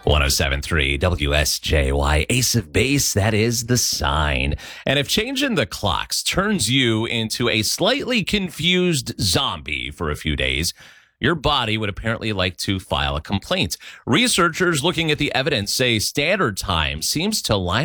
107.3 WSJY, Ace of Base, that is the sign. And if changing the clocks turns you into a slightly confused zombie for a few days, your body would apparently like to file a complaint. Researchers looking at the evidence say standard time seems to line